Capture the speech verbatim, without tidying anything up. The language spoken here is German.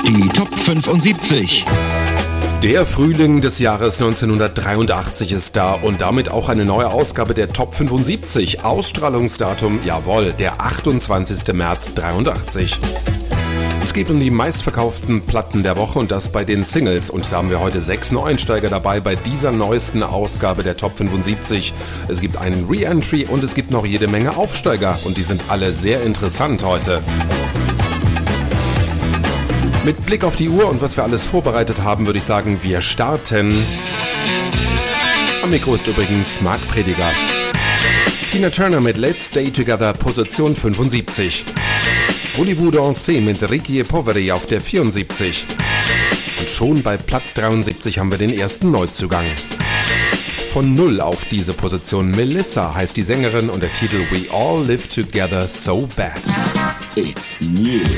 Die Top fünfundsiebzig. Der Frühling des Jahres neunzehnhundertdreiundachtzig ist da und damit auch eine neue Ausgabe der Top fünfundsiebzig. Ausstrahlungsdatum, jawohl, der achtundzwanzigster März dreiundachtzig. Es geht um die meistverkauften Platten der Woche und das bei den Singles. Und da haben wir heute sechs Neueinsteiger dabei bei dieser neuesten Ausgabe der Top fünfundsiebzig. Es gibt einen Re-Entry und es gibt noch jede Menge Aufsteiger und die sind alle sehr interessant heute. Mit Blick auf die Uhr und was wir alles vorbereitet haben, würde ich sagen, wir starten. Am Mikro ist übrigens Marc Prediger. Tina Turner mit Let's Stay Together, Position fünfundsiebzig. Voulez-vous danser mit Ricky e Poveri auf der vierundsiebzig. Und schon bei Platz dreiundsiebzig haben wir den ersten Neuzugang. Von null auf diese Position. Melissa heißt die Sängerin und der Titel We All Live Together So Bad. It's new.